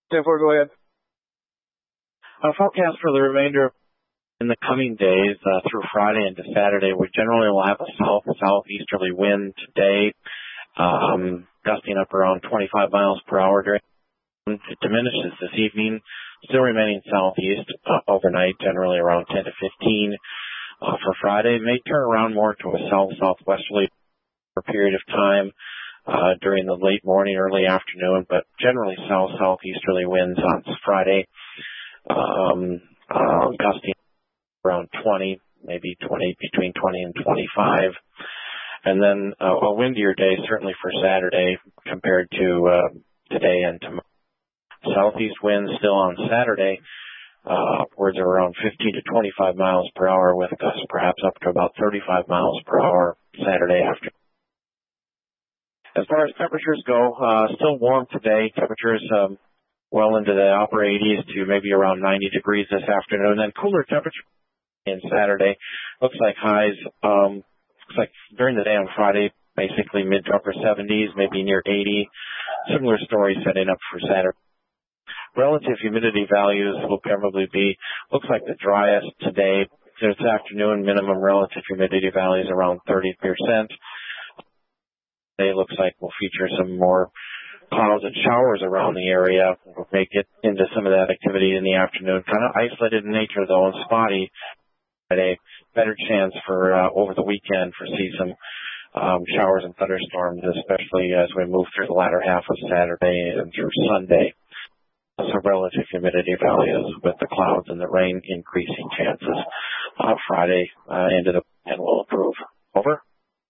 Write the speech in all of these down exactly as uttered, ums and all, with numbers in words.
ten four, go ahead. Uh, forecast for the remainder in the coming days uh, through Friday into Saturday, we generally will have a south-southeasterly wind today, um, gusting up around twenty-five miles per hour. During it diminishes this evening, still remaining southeast uh, overnight, generally around ten to fifteen. Uh, for Friday, may turn around more to a south-southwesterly for a period of time uh, during the late morning, early afternoon, but generally south-southeasterly winds on Friday, um, uh, gusting around twenty, maybe twenty, between twenty and twenty-five. And then uh, a windier day, certainly for Saturday, compared to uh, today and tomorrow. Southeast winds still on Saturday, uh, upwards of around fifteen to twenty-five miles per hour, with gusts perhaps up to about thirty-five miles per hour Saturday afternoon. As far as temperatures go, uh, still warm today. Temperatures um, well into the upper eighties to maybe around ninety degrees this afternoon. Then cooler temperature in Saturday. Looks like highs, um, looks like during the day on Friday, basically mid to upper seventies, maybe near eighty. Similar story setting up for Saturday. Relative humidity values will probably be, looks like the driest today. This afternoon, minimum relative humidity values around thirty percent. Today looks like we'll feature some more clouds and showers around the area. We'll make it into some of that activity in the afternoon. Kind of isolated in nature, though, and spotty. A better chance for uh, over the weekend for see some um, showers and thunderstorms, especially as we move through the latter half of Saturday and through Sunday. So relative humidity values with the clouds and the rain increasing chances. Uh, Friday uh, into the and will improve. Over.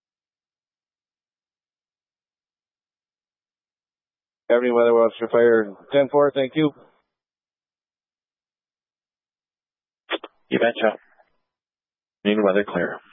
Have any weather watch for fire? ten four, thank you. You betcha. Need weather clear.